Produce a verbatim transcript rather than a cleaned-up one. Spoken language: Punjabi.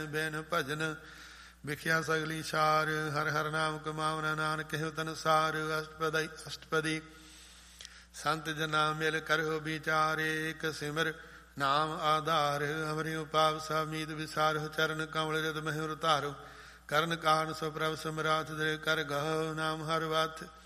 ਬਿਨ ਭਜਨ ਵਿਖਿਆ ਸਗਲੀ ਸਾਰ। ਹਰ ਹਰ ਨਾਮ ਕਮਾਵਨਾ ਨਾਨਕ ਹਿਵ ਤਨ ਸਾਰ। ਅਸ਼ਟਪਦੀ ਅਸ਼ਟਪਦੀ ਸੰਤ ਜਨਾ ਮਿਲ ਕਰੋ ਵਿਚਾਰ। ਏਕ ਸਿਮਰ ਨਾਮ ਆਧਾਰ। ਅਮਰਿ ਉਪਾਵ ਸਮੀਤ ਵਿਸਾਰੋ। ਚਰਨ ਕਮਲ ਰਿਦ ਮਹਿਰ ਧਾਰੋ। ਕਰਨ ਕਾਰਨ ਸੋ ਪ੍ਰਭ ਸਮਰਾਥ ਦੇ ਕਰ ਗਹੁ। ਨਾਮ ਹਰ ਵਤ